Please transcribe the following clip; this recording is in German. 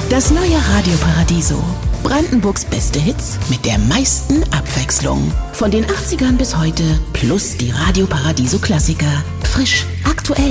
Das neue Radio Paradiso. Brandenburgs beste Hits mit der meisten Abwechslung. Von den 80ern bis heute plus die Radio Paradiso Klassiker. Frisch, aktuell